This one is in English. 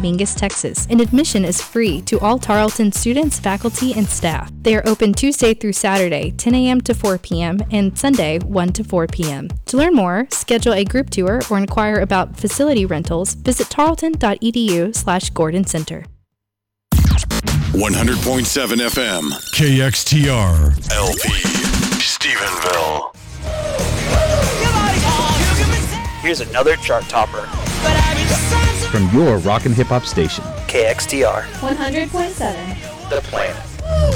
Mingus, Texas, and admission is free to all Tarleton students, faculty, and staff. They are open Tuesday through Saturday, 10 a.m. to 4 p.m., and Sunday, 1 to 4 p.m. To learn more, schedule a group tour, or inquire about facility rentals, visit tarleton.edu/Gordon Center. 100.7 FM, KXTR, LP, Stephenville. Here's another chart topper from your rock and hip hop station, KXTR 100.7 The Planet.